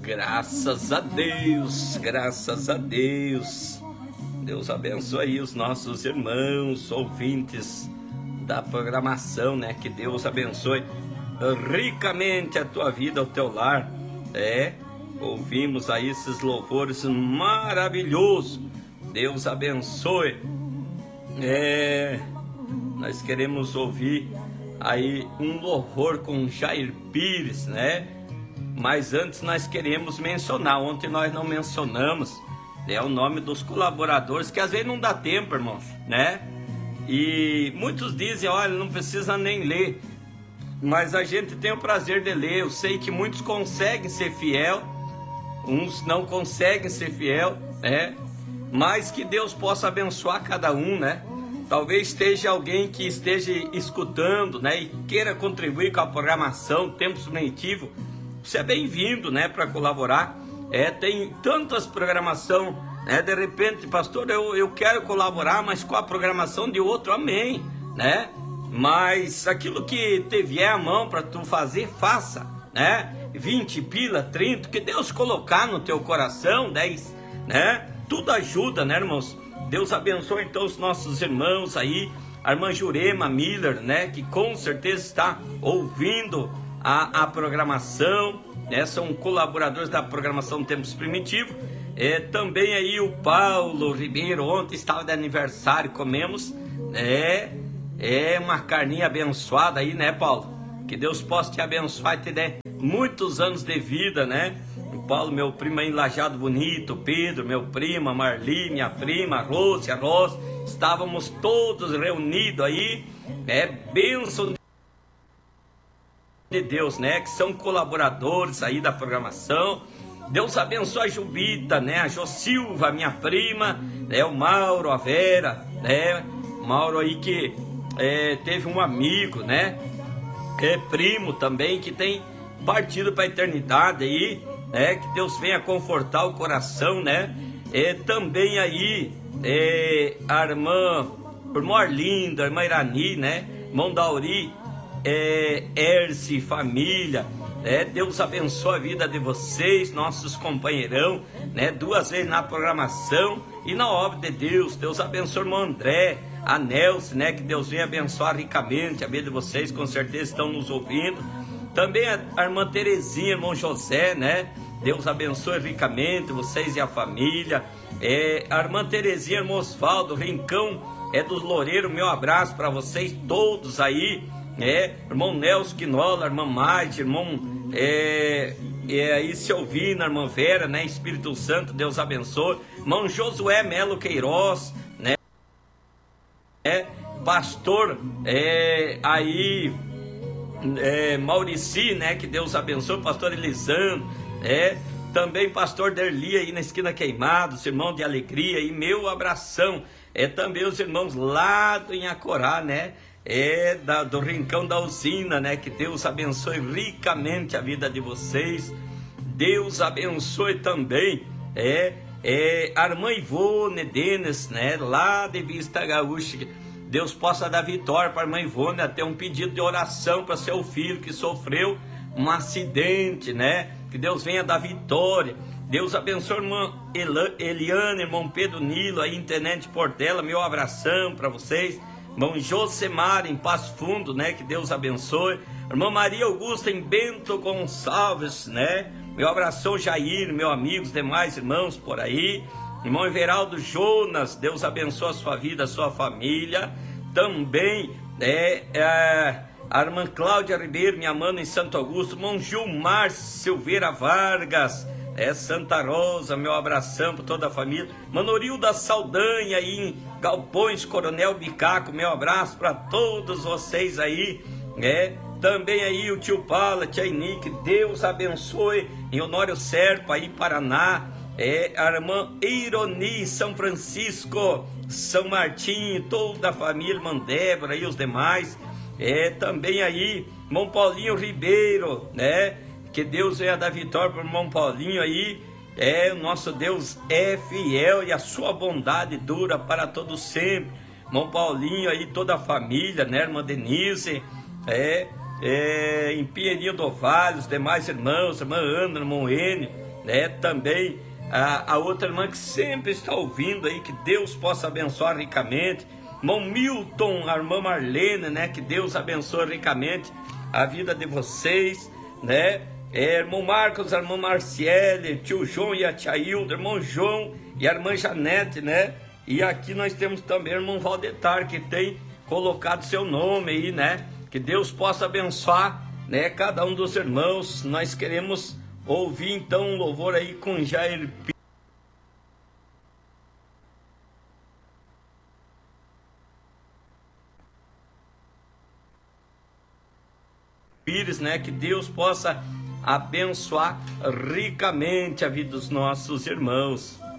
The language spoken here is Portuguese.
Graças a Deus, graças a Deus. Deus abençoe aí os nossos irmãos, ouvintes da programação, né? Que Deus abençoe ricamente a tua vida, o teu lar. Ouvimos aí esses louvores maravilhosos. Deus abençoe. Nós queremos ouvir aí um louvor com Jair Pires, né? Mas antes nós queremos mencionar, ontem nós não mencionamos, o nome dos colaboradores, que às vezes não dá tempo, irmãos, né? E muitos dizem, olha, não precisa nem ler, mas a gente tem o prazer de ler. Eu sei que muitos conseguem ser fiel, uns não conseguem ser fiel, né? Mas que Deus possa abençoar cada um, né? Talvez esteja alguém que esteja escutando, né? E queira contribuir com a programação Tempo Supletivo. Você é bem-vindo, né, para colaborar. Tem tantas programações, né? De repente, pastor, eu quero colaborar, mas com a programação de outro, amém, né? Mas aquilo que te vier à mão para tu fazer, faça, né? 20 pila, 30, que Deus colocar no teu coração, 10, né? Tudo ajuda, né, irmãos? Deus abençoe então os nossos irmãos aí, a irmã Jurema Miller, né? Que com certeza está ouvindo a programação, né? São colaboradores da programação Tempos Primitivos. Também aí o Paulo Ribeiro, ontem estava de aniversário, comemos, uma carninha abençoada aí, né, Paulo? Que Deus possa te abençoar e te dê muitos anos de vida, né? O Paulo, meu primo aí em Lajado Bonito, Pedro, meu primo, a Marli, minha prima, a Rose, estávamos todos reunidos aí, bênção de Deus, né? Que são colaboradores aí da programação. Deus abençoe a Jubita, né? A Josilva, minha prima, né? O Mauro, a Vera, né? O Mauro aí que teve um amigo, né? Primo também, que tem partido para a eternidade aí, né? Que Deus venha confortar o coração, né? Também aí a irmã Arlinda, a irmã Irani, né? Irmão Dauri, Erce, família, Deus abençoe a vida de vocês, nossos companheirão, né? 2 vezes na programação e na obra de Deus. Deus abençoe o irmão André, a Nelson, né? Que Deus venha abençoar ricamente a vida de vocês, com certeza estão nos ouvindo. Também a irmã Terezinha, irmão José, né? Deus abençoe ricamente vocês e a família. A irmã Terezinha, irmão Osvaldo, Rincão dos Loureiros, meu abraço para vocês todos aí. Irmão Nelson Quinola, irmã Maite, irmão aí Silvina, irmã Vera, né? Espírito Santo, Deus abençoe. Irmão Josué Melo Queiroz, né? Pastor aí Maurici, né? Que Deus abençoe. Pastor Elisandro, também pastor Derli aí na esquina Queimados, irmão de alegria e meu abração. Também os irmãos lá do Inhacorá, né? Do Rincão da Usina, né? Que Deus abençoe ricamente a vida de vocês. Deus abençoe também a irmã Ivone Denis, né? Lá de Vista Gaúcha. Deus possa dar vitória para a irmã Ivone, até um pedido de oração para seu filho que sofreu um acidente, né? Que Deus venha dar vitória. Deus abençoe a irmã Eliane, irmão Pedro Nilo, aí Intendente Portela, meu abração para vocês. Irmão Josemar em Passo Fundo, né? Que Deus abençoe. Irmã Maria Augusta em Bento Gonçalves, né? Meu abração, Jair, meu amigo, os demais irmãos por aí. Irmão Everaldo Jonas, Deus abençoe a sua vida, a sua família. Também a irmã Cláudia Ribeiro, minha mana em Santo Augusto. Irmão Gilmar Silveira Vargas, Santa Rosa, meu abração para toda a família. Manorilda Saldanha aí em Galpões, Coronel Bicaco, meu abraço para todos vocês aí, Também aí o tio Paula, tia Inique, Deus abençoe em Honório Serpa aí, Paraná. A irmã Ironi, São Francisco, São Martim, toda a família, irmã Débora e os demais. Também aí, irmão Paulinho Ribeiro, né? Que Deus venha dar vitória para o irmão Paulinho aí. O nosso Deus é fiel e a sua bondade dura para todo sempre. Irmão Paulinho aí, toda a família, né? Irmã Denise, em Pinheirinho do Vale, os demais irmãos, irmã Ana, irmão Enio, né? Também a outra irmã que sempre está ouvindo aí, que Deus possa abençoar ricamente. Irmão Milton, a irmã Marlene, né? Que Deus abençoe ricamente a vida de vocês, né? Irmão Marcos, a irmã Marciele, tio João e a tia Hilda, irmão João e a irmã Janete, né? E aqui nós temos também o irmão Valdetar, que tem colocado seu nome aí, né? Que Deus possa abençoar, né, cada um dos irmãos. Nós queremos ouvir então um louvor aí com Jair Pires, né? Que Deus possa abençoar ricamente a vida dos nossos irmãos.